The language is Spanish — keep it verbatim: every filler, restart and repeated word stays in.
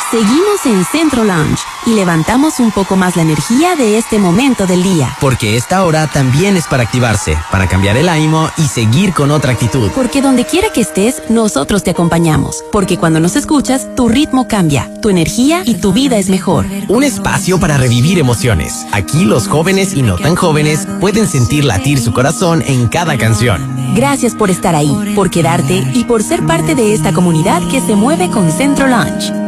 Seguimos en Centro Lounge y levantamos un poco más la energía de este momento del día. Porque esta hora también es para activarse, para cambiar el ánimo y seguir con otra actitud. Porque donde quiera que estés, nosotros te acompañamos. Porque cuando nos escuchas, tu ritmo cambia, tu energía y tu vida es mejor. Un espacio para revivir emociones. Aquí los jóvenes y no tan jóvenes pueden sentir latir su corazón en cada canción. Gracias por estar ahí, por quedarte y por ser parte de esta comunidad que se mueve con Centro Lounge.